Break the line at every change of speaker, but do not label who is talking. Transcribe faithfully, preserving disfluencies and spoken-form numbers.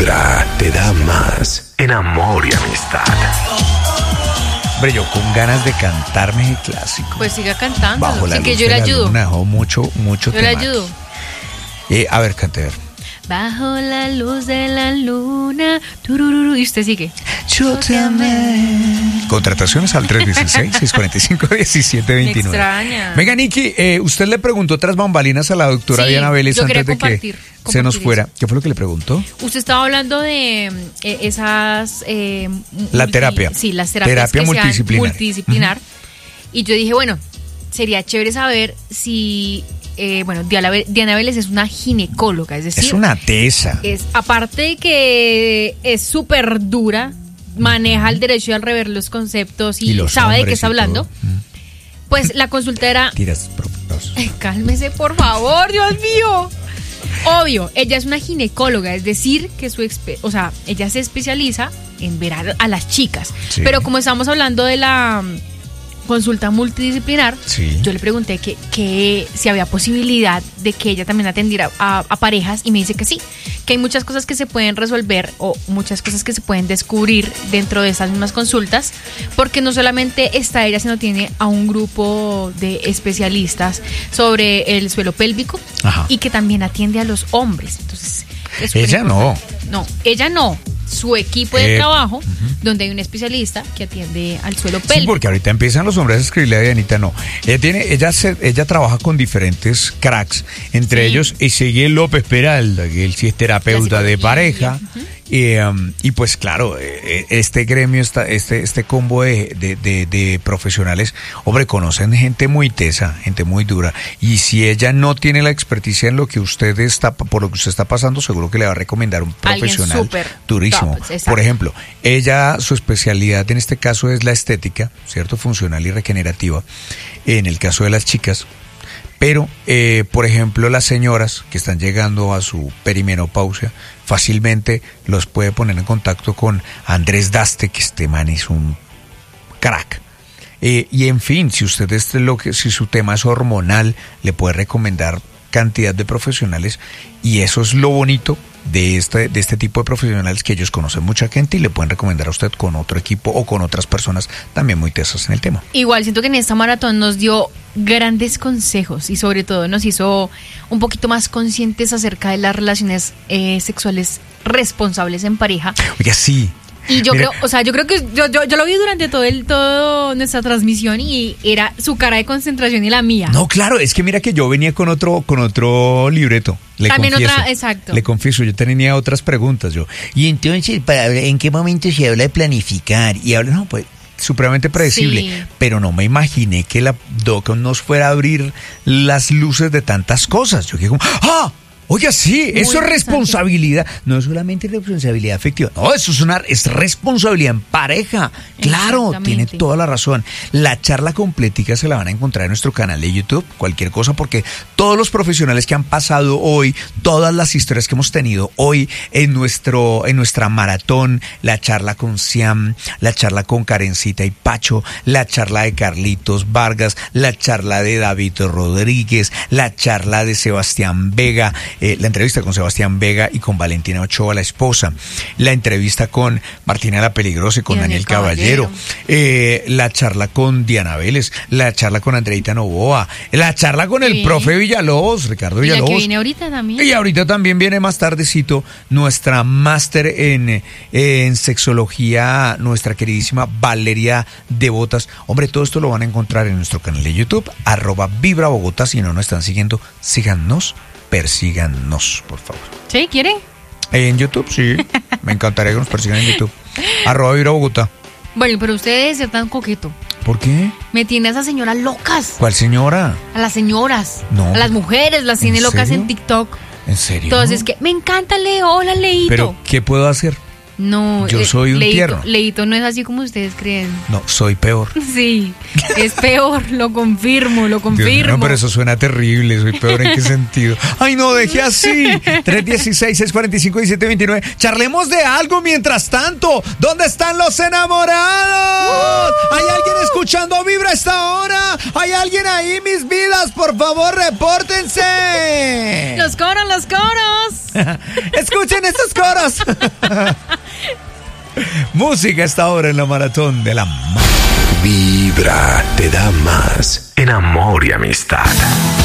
Vibra te da más en amor y amistad.
Hombre, yo con ganas de cantarme el clásico.
Pues siga cantando.
Bajo la
Así que
luz
yo
de
le
la
ayudo.
luna, dejó mucho, mucho
Yo le
tema.
ayudo.
Eh, a ver, cante.
Bajo la luz de la luna. Turururu, y usted sigue.
Yo te amé. Contrataciones al tres uno seis, seis cuatro cinco, uno siete dos
Me
nueve.
extraña.
Venga, Niki, eh, usted le preguntó tras bambalinas a la doctora
Sí,
Diana Vélez
yo quería
antes de que
compartir,
se nos
compartir
fuera.
eso.
¿Qué fue lo que le preguntó?
Usted estaba hablando de eh, esas... eh,
La
multi-
terapia.
Sí, las terapias
Terapia
que sean
multidisciplinar.
multidisciplinar. Y yo dije, bueno, sería chévere saber si... eh, bueno, Diana Ve- Diana Vélez es una ginecóloga, es decir...
Es una tesa.
Es, aparte de que es súper dura, maneja el derecho y al revés los conceptos y,
Y los
sabe de qué
hombres
está
y
hablando.
todo. Mm.
Pues la consulta era...
Tiras propios.
Ay, cálmese, por favor, Dios mío. Obvio, ella es una ginecóloga, es decir, que su expe- o sea, ella se especializa en ver a, a las chicas.
Sí.
Pero como estamos hablando de la mm, consulta multidisciplinar,
Sí.
yo le pregunté que, que si había posibilidad de que ella también atendiera a, a parejas y me dice que sí, que hay muchas cosas que se pueden resolver o muchas cosas que se pueden descubrir dentro de esas mismas consultas, porque no solamente está ella, sino tiene a un grupo de especialistas sobre el suelo pélvico.
Ajá.
Y que también atiende a los hombres. Entonces, es súper
Ella no.
importante. No, ella no. Su equipo de
Eh,
trabajo, donde hay un especialista que atiende al suelo
Sí,
pélvico.
porque ahorita empiezan los hombres a escribirle a Dianita, no. Ella tiene, ella se, ella trabaja con diferentes cracks, entre
Sí.
ellos Ezequiel López Peralta, que él sí es terapeuta
La
de
psicología,
pareja.
ujú.
Y, um, y pues claro, eh, este gremio, está, este, este combo de, de, de, de profesionales, hombre, conocen gente muy tesa, gente muy dura. Y si ella no tiene la experticia en lo que usted está, por lo que usted está pasando, seguro que le va a recomendar un
Alguien
profesional
súper
durísimo.
top, exacto.
Por ejemplo, ella, su especialidad en este caso es la estética, ¿cierto? Funcional y regenerativa. En el caso de las chicas. Pero, eh, por ejemplo, las señoras que están llegando a su perimenopausia, fácilmente los puede poner en contacto con Andrés Daste, que este man es un crack. Eh, y en fin, si usted es lo que, si su tema es hormonal, le puede recomendar cantidad de profesionales, y eso es lo bonito de este, de este tipo de profesionales, que ellos conocen mucha gente y le pueden recomendar a usted con otro equipo o con otras personas también muy tesas en el tema.
Igual siento que en esta maratón nos dio grandes consejos y sobre todo nos hizo un poquito más conscientes acerca de las relaciones eh, sexuales responsables en pareja.
Oiga, sí.
Y yo
Mira,
creo, o sea, yo creo que yo, yo, yo lo vi durante todo el todo nuestra transmisión y era su cara de concentración y la mía.
no, claro, es que mira que yo venía con otro, con otro libreto. Le
También
confieso,
otra, exacto.
Le confieso, yo tenía otras preguntas yo. Y entonces, para, ¿en qué momento se habla de planificar? Y habla, no, pues, supremamente predecible.
Sí.
Pero no me imaginé que la doc nos fuera a abrir las luces de tantas cosas. Yo quedé como, ¡ah! Oiga, sí,
Muy
eso es
interesante.
responsabilidad. No es solamente responsabilidad afectiva. No, eso es una es responsabilidad en pareja. Claro,
Exactamente.
tiene toda la razón. La charla completica se la van a encontrar en nuestro canal de YouTube, cualquier cosa, porque todos los profesionales que han pasado hoy, todas las historias que hemos tenido hoy en nuestro en nuestra maratón, la charla con Siam, la charla con Karencita y Pacho, la charla de Carlitos Vargas, la charla de David Rodríguez, la charla de Sebastián Vega, eh, la entrevista con Sebastián Vega y con Valentina Ochoa, la esposa, la entrevista con Martina La Peligrosa y con
Y
Daniel
Daniel
Caballero,
Caballero.
eh, la charla con Diana Vélez, la charla con Andreita Novoa, la charla con el
Sí.
profe Villalobos, Ricardo
Y la que
Villalobos.
viene ahorita también.
Y ahorita también viene más tardecito nuestra máster en, en sexología, nuestra queridísima Valeria Devotas. Hombre, todo esto lo van a encontrar en nuestro canal de YouTube, arroba Vibra Bogotá. Si no nos están siguiendo, síganos, persíganos, por favor.
¿Sí? ¿Quieren?
En YouTube, sí. Me encantaría que nos persigan en YouTube. Arroba Vibra Bogotá.
Bueno, pero usted debe ser tan coqueto.
¿Por qué?
Me tiene a esas señoras locas.
¿Cuál señora?
A las señoras.
No.
A las mujeres las tiene
¿En
locas
serio?
en TikTok.
¿En serio?
Entonces, que me encanta Leo, hola Leito.
¿Pero qué puedo hacer?
No,
Yo
eh,
soy un
Leito,
tierno.
Leito no es así como ustedes creen.
No, soy peor.
Sí, es peor, lo confirmo, lo
Dios mío,
confirmo.
no, pero eso suena terrible. Soy peor en qué sentido. Ay, no, deje así. tres uno seis, seis cuatro cinco, uno siete dos nueve. Charlemos de algo mientras tanto. ¿Dónde están los enamorados?
Uh.
¿Hay alguien escuchando Vibra a esta hora? ¿Hay alguien ahí, mis vidas? Por favor, repórtense.
Los coros, los coros.
Escuchen estos coros. Música a esta hora en la maratón de la ma-
Vibra te da más en amor y amistad.